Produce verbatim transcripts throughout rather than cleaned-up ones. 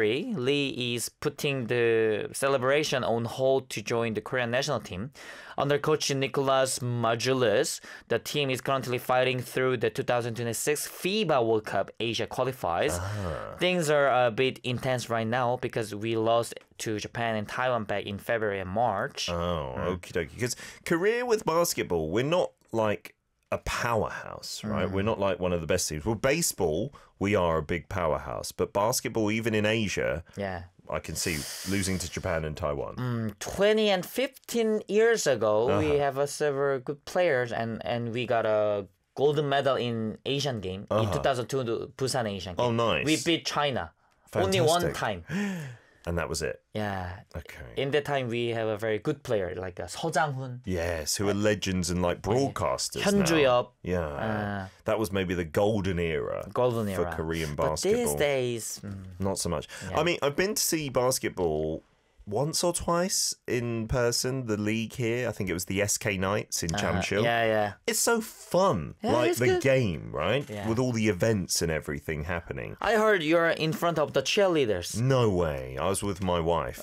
February, Lee is putting the celebration on hold to join the Korean national team. Under coach Nicolas Majulis, the team is currently fighting through the two thousand twenty-six FIBA World Cup Asia qualifiers. Ah. Things are a bit intense right now because we lost to Japan and Taiwan back in February and March. Oh, okie dokie. Because Korea with basketball, we're not like a powerhouse, right? Mm. We're not like one of the best teams. Well, baseball, we are a big powerhouse. But basketball, even in Asia, Yeah. I can see losing to Japan and Taiwan. Mm, twenty and fifteen years ago, Uh-huh. we have a several good players and, and we got a golden medal in Asian game in Uh-huh. two thousand two Busan Asian game. Oh, nice. We beat China. Only one Fantastic. time. And that was it. Yeah. Okay. In that time, we have a very good player like uh, Seo Jang-hoon. Yes, who are legends and like broadcasters Hyun now. Ju-yeop. Yeah. Uh, that was maybe the golden era. golden for era. Korean But basketball. these days, mm, Not so much. Yeah. I mean, I've been to see basketball once or twice in person, the league here. I think it was the S K Knights in uh, Jamsil. yeah, yeah. It's so fun. Yeah, like it's the good. game, right? Yeah. With all the events and everything happening. I heard you're in front of the cheerleaders. No way. I was with my wife.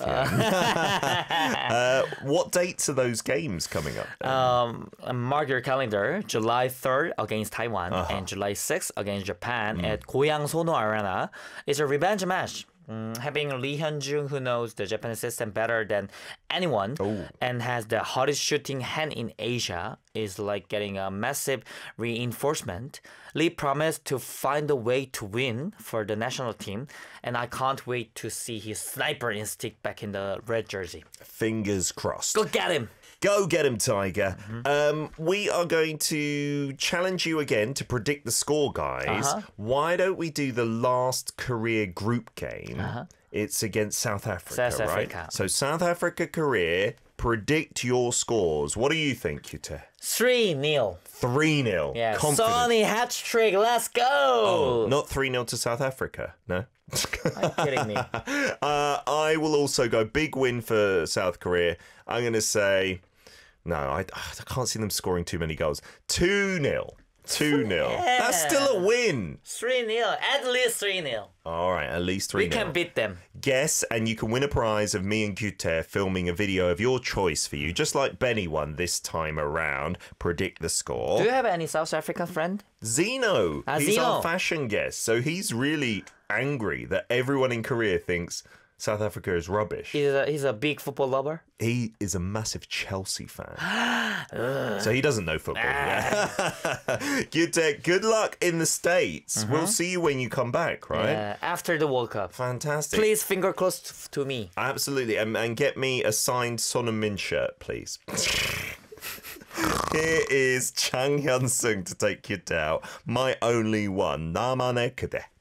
Yeah. uh, what dates are those games coming up then? Um, mark your calendar. July third against Taiwan Uh-huh. and July sixth against Japan Mm. at Goyang Sono Arena. It's a revenge match. Mm, having Lee Hyun-jung, who knows the Japanese system better than anyone Oh. and has the hottest shooting hand in Asia, is like getting a massive reinforcement. Lee promised to find a way to win for the national team, and I can't wait to see his sniper instinct back in the red jersey. Fingers crossed. Go get him! Go get him, Tiger. Um, we are going to challenge you again to predict the score, guys. Uh-huh. Why don't we do the last Korea group game? Uh-huh. It's against South Africa, South right? Africa. So South Africa, Korea, predict your scores. What do you think, Yute? three nil. three nil. Yeah, Confident. Sonny hat trick. Let's go. Oh, not three nil to South Africa, no? Are you kidding me? Uh, I will also go big win for South Korea. I'm going to say, no, I, I can't see them scoring too many goals. two nil. two nil. That's still a win. three nil. At least three nil. All right, at least three We nil. can beat them. Guess, and you can win a prize of me and Guter filming a video of your choice for you, just like Benny won this time around. Predict the score. Do you have any South African friend? Zeno. Ah, he's Zeno. our fashion guest, so he's really angry that everyone in Korea thinks South Africa is rubbish. He's a, he's a big football lover. He is a massive Chelsea fan. So he doesn't know football. Yeah. good, uh, good luck in the States. We'll see you when you come back, right? Yeah, after the World Cup. Fantastic. Please finger close t- to me. Absolutely. And, and get me a signed Son Heung-min shirt, please. Here is Chang Hyun-sung to take you out. My only one. 나만의 그대.